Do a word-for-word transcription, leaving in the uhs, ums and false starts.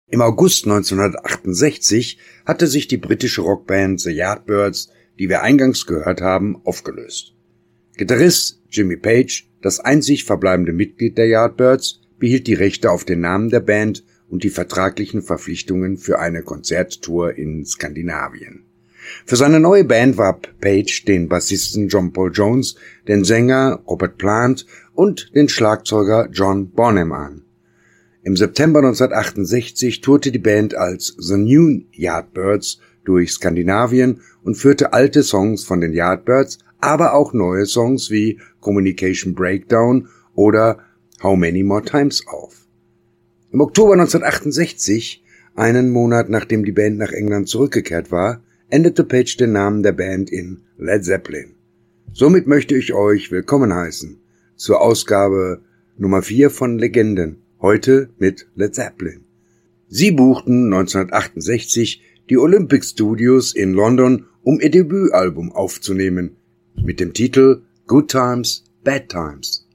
Im August neunzehnhundertachtundsechzig hatte sich die britische Rockband The Yardbirds, die wir eingangs gehört haben, aufgelöst. Gitarrist Jimmy Page, das einzig verbleibende Mitglied der Yardbirds, behielt die Rechte auf den Namen der Band und die vertraglichen Verpflichtungen für eine Konzerttour in Skandinavien. Für seine neue Band warb Page den Bassisten John Paul Jones, den Sänger Robert Plant und den Schlagzeuger John Bonham an. Im September neunzehnhundertachtundsechzig tourte die Band als The New Yardbirds durch Skandinavien und führte alte Songs von den Yardbirds, aber auch neue Songs wie Communication Breakdown oder How Many More Times auf. Im Oktober neunzehnhundertachtundsechzig, einen Monat nachdem die Band nach England zurückgekehrt war, änderte Page den Namen der Band in Led Zeppelin. Somit möchte ich euch willkommen heißen zur Ausgabe Nummer vier von Legenden, heute mit Led Zeppelin. Sie buchten neunzehnhundertachtundsechzig die Olympic Studios in London, um ihr Debütalbum aufzunehmen, mit dem Titel Good Times, Bad Times.